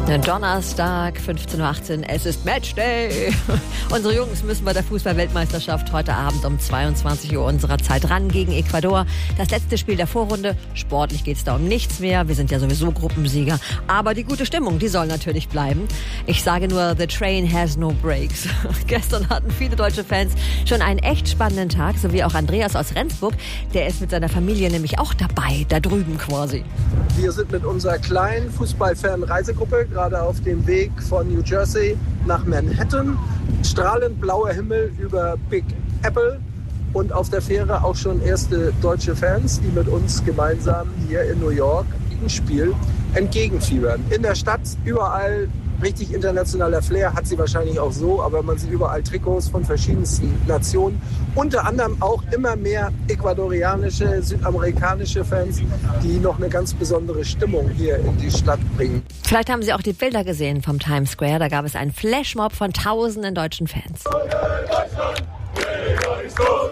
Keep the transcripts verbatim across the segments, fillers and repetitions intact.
Donnerstag, fünfzehn Uhr achtzehn, es ist Matchday. Unsere Jungs müssen bei der Fußball-Weltmeisterschaft heute Abend um zweiundzwanzig Uhr unserer Zeit ran gegen Ecuador. Das letzte Spiel der Vorrunde. Sportlich geht es da um nichts mehr. Wir sind ja sowieso Gruppensieger. Aber die gute Stimmung, die soll natürlich bleiben. Ich sage nur, the train has no brakes. Gestern hatten viele deutsche Fans schon einen echt spannenden Tag, so wie auch Andreas aus Rendsburg. Der ist mit seiner Familie nämlich auch dabei, da drüben quasi. Wir sind mit unserer kleinen Fußballfan-Reisegruppe gerade auf dem Weg von New Jersey nach Manhattan. Strahlend blauer Himmel über Big Apple und auf der Fähre auch schon erste deutsche Fans, die mit uns gemeinsam hier in New York dem Spiel entgegenfiebern. In der Stadt überall richtig internationaler Flair, hat sie wahrscheinlich auch so, aber man sieht überall Trikots von verschiedensten Nationen. Unter anderem auch immer mehr ecuadorianische, südamerikanische Fans, die noch eine ganz besondere Stimmung hier in die Stadt bringen. Vielleicht haben Sie auch die Bilder gesehen vom Times Square. Da gab es einen Flashmob von tausenden deutschen Fans. Ohne Deutschland wäre gar nichts los.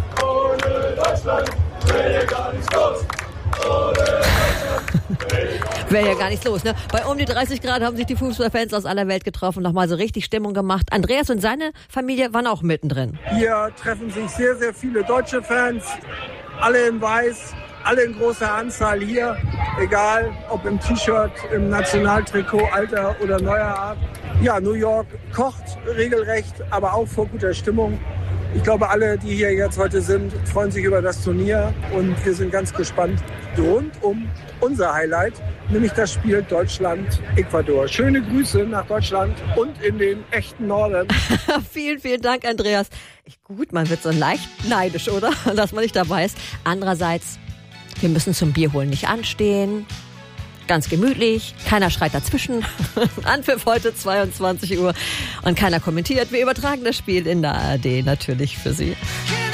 Ohne Deutschland wäre gar nichts los. Ohne Deutschland. Wäre ja gar nichts los, ne? Bei um die dreißig Grad haben sich die Fußballfans aus aller Welt getroffen, nochmal so richtig Stimmung gemacht. Andreas und seine Familie waren auch mittendrin. Hier treffen sich sehr, sehr viele deutsche Fans, alle in weiß, alle in großer Anzahl hier, egal ob im T-Shirt, im Nationaltrikot, alter oder neuer Art. Ja, New York kocht regelrecht, aber auch vor guter Stimmung. Ich glaube, alle, die hier jetzt heute sind, freuen sich über das Turnier und wir sind ganz gespannt rund um unser Highlight, nämlich das Spiel Deutschland-Ecuador. Schöne Grüße nach Deutschland und in den echten Norden. Vielen, vielen Dank, Andreas. Gut, man wird so leicht neidisch, oder? Dass man nicht dabei ist. Andererseits, wir müssen zum Bier holen nicht anstehen. Ganz gemütlich, keiner schreit dazwischen. Anpfiff heute zweiundzwanzig Uhr und keiner kommentiert. Wir übertragen das Spiel in der A R D natürlich für Sie.